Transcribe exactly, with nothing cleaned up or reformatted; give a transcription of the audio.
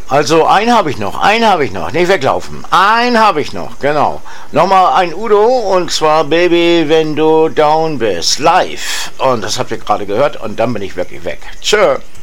Also einen habe ich noch, einen habe ich noch, nicht weglaufen. Einen habe ich noch, genau. Nochmal ein Udo und zwar Baby, wenn du down bist, live. Und das habt ihr gerade gehört und dann bin ich wirklich weg. Tschö.